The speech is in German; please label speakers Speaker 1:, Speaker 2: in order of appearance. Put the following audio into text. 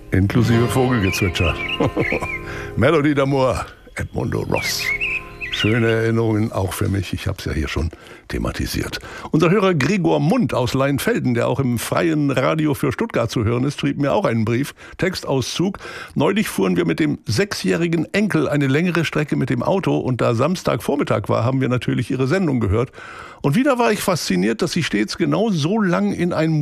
Speaker 1: Inklusive Vogelgezwitscher. Melodie d'Amour, Edmundo Ross. Schöne Erinnerungen auch für mich. Ich habe es ja hier schon thematisiert. Unser Hörer Gregor Mund aus Leinfelden, der auch im freien Radio für Stuttgart zu hören ist, schrieb mir auch einen Brief, Textauszug. Neulich fuhren wir mit dem 6-jährigen Enkel eine längere Strecke mit dem Auto und da Samstagvormittag war, haben wir natürlich ihre Sendung gehört. Und wieder war ich fasziniert, dass sie stets genau so lang in einem